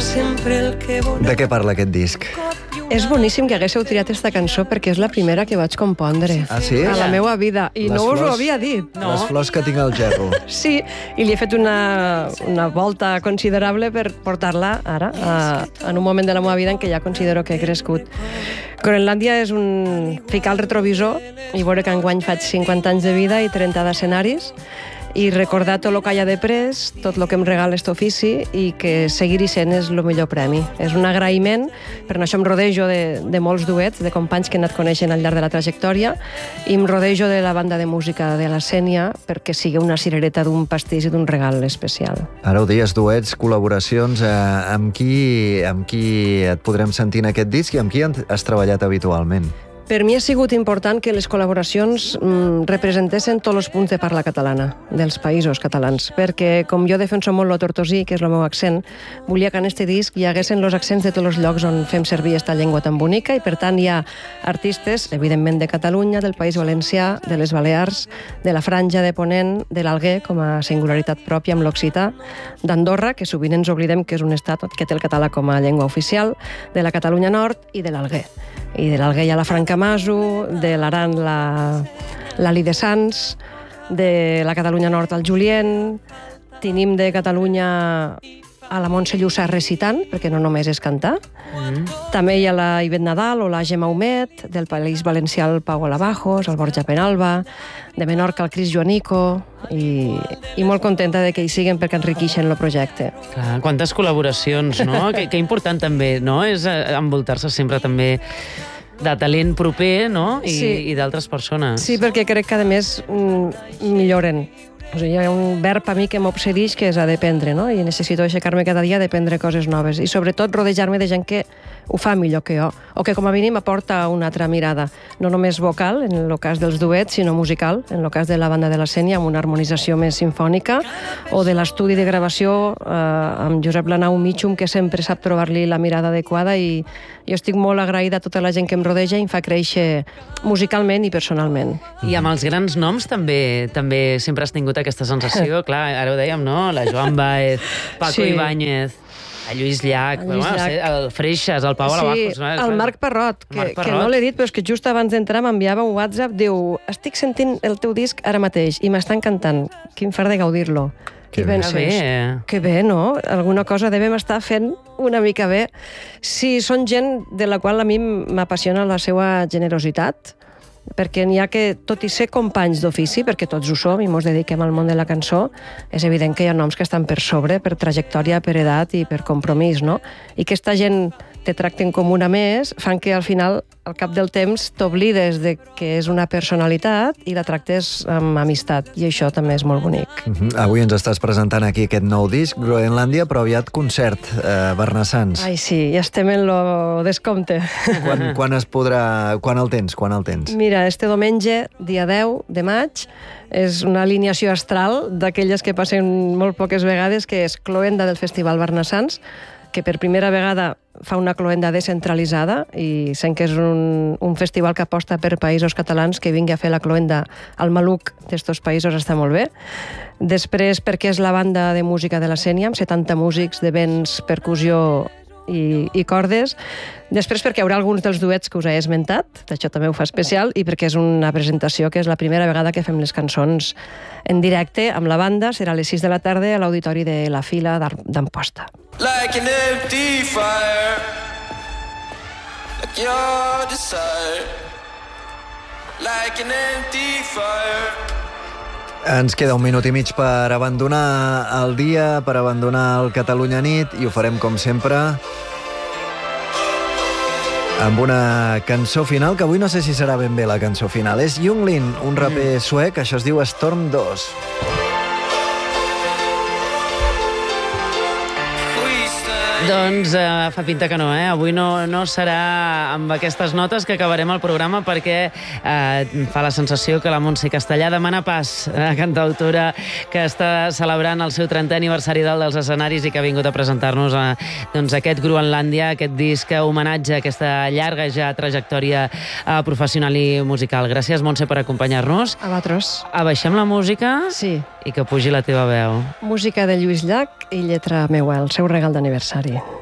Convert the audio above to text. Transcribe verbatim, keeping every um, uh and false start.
sempre el que volem. De què parla aquest disc? És boníssim que haguéssiu triat aquesta cançó perquè és la primera que vaig compondre Ah, sí? a la meva vida i Les no us ho flors- havia dit. No. Les flors que tinc al gerro. Sí, i li he fet una, una volta considerable per portar-la ara, a, en un moment de la meva vida en què ja considero que he crescut. Groenlàndia és un ficar el retrovisor i veure que enguany faig cinquanta anys de vida i trenta d'escenaris i recordar tot el que hi ha després, tot el que em regala aquest ofici i que seguir-hi sent és el millor premi. És un agraïment, per això em rodejo de, de molts duets, de companys que he anat coneixent al llarg de la trajectòria i em rodejo de la banda de música de la Sénia perquè sigui una cirereta d'un pastís i d'un regal especial. Ara ho deies, duets, col·laboracions, eh, amb, qui, amb qui et podrem sentir en aquest disc i amb qui has treballat habitualment? Per mi ha sigut important que les col·laboracions mm, representessin tots els punts de parla catalana, dels països catalans, perquè com jo defenso molt el tortosí, que és el meu accent, volia que en aquest disc hi haguessin els accents de tots els llocs on fem servir aquesta llengua tan bonica i per tant hi ha artistes, evidentment de Catalunya, del País Valencià, de les Balears, de la Franja de Ponent, de l'Alguer com a singularitat pròpia amb l'occità, d'Andorra, que sovint ens oblidem que és un estat que té el català com a llengua oficial, de la Catalunya Nord i de l'Alguer. I de l'Alguer hi ha la Franca Maso, de l'Aran la, la Li de Sants, de la Catalunya Nord al Julien, tenim de Catalunya a la Montse Llussà recitant, perquè no només és cantar. Mm. També hi ha la Ivet Nadal o la Gemma Humet, del País Valencià el Pau Alabajos, el Borja Penalba, de Menorca el Cris Joanico, i, i molt contenta de que hi siguen perquè enriqueixen el projecte. Clar, quantes col·laboracions, no? que, que important també, no? És envoltar-se sempre també de talent proper, no? I, Sí. i d'altres persones. Sí, perquè crec que a més mm, milloren. O sigui, hi ha un verb a mi que m'obsedeix que és a dependre, no? I necessito aixecar-me cada dia a dependre coses noves. I sobretot rodejar-me de gent que ho fa millor que jo, o que com a mínim aporta una altra mirada, no només vocal, en el cas dels duets, sinó musical, en el cas de la banda de la Sénia, amb una harmonització més sinfònica, o de l'estudi de gravació eh, amb Josep Lanau Mitjum, que sempre sap trobar-li la mirada adequada, i jo estic molt agraïda a tota la gent que em rodeja i em fa créixer musicalment i personalment. I amb els grans noms també també sempre has tingut aquesta sensació, clar, ara ho dèiem, no? La Joan Baez, Paco Sí. Ibáñez, el Lluís Llach, El Lluís bueno, Llach. el Freixas, el Pau Alabajos. Sí, el Marc Parrot, que, Marc que Parrot. no l'he dit, però és que just abans d'entrar m'enviava un WhatsApp, diu, estic sentint el teu disc ara mateix i m'està encantant. Quin fart de gaudir-lo. Que I bé. penses, Que bé. que bé, no? Alguna cosa devem estar fent una mica bé. Sí, són gent de la qual a mi m'apassiona la seva generositat, perquè n'hi ha que, tot i ser companys d'ofici, perquè tots ho som i mos dediquem al món de la cançó, és evident que hi ha noms que estan per sobre, per trajectòria, per edat i per compromís, no? I que aquesta gent te tracten com una més, fan que al final, al cap del temps, t'oblides de que és una personalitat i la tractes amb amistat, i això també és molt bonic. Uh -huh. Avui ens estàs presentant aquí aquest nou disc, Groenlàndia, però aviat concert, eh, Barnassans. Ai, sí, ja estem en lo descompte. Quan, quan es podrà... Quan el tens? Quan el tens? Mira, este diumenge, dia deu de maig, és una alineació astral d'aquelles que passen molt poques vegades, que és cloenda del Festival Barnassans, que per primera vegada fa una cloenda descentralitzada i sent que és un, un festival que aposta per països catalans, que vingui a fer la cloenda al maluc d'estos països està molt bé. Després, perquè és la banda de música de la Sénia, amb setanta músics de vents, percussió i, i cordes. Després, perquè hi haurà alguns dels duets que us he esmentat, això també ho fa especial, i perquè és una presentació que és la primera vegada que fem les cançons en directe amb la banda, serà a les sis de la tarda a l'Auditori de la Fila d'Amposta. Like an empty fire, like your desire, like an empty fire. Ens queda un minut i mig per abandonar el dia, per abandonar el Catalunya Nit, i ho farem com sempre amb una cançó final, que avui no sé si serà ben bé la cançó final. És Junglin, un raper mm. suec, això es diu Storm dos. Doncs eh, fa pinta que no, eh? Avui no, no serà amb aquestes notes que acabarem el programa, perquè eh, fa la sensació que la Montse Castellà demana pas, eh, cantautora que està celebrant el seu trentè aniversari dalt dels escenaris i que ha vingut a presentar-nos eh, doncs aquest Groenlàndia, aquest disc homenatge a aquesta llarga ja trajectòria eh, professional i musical. Gràcies, Montse, per acompanyar-nos. A vosaltres. Abaixem la música Sí. i que pugi la teva veu. Música de Lluís Llach i lletra meua, el seu regal d'aniversari.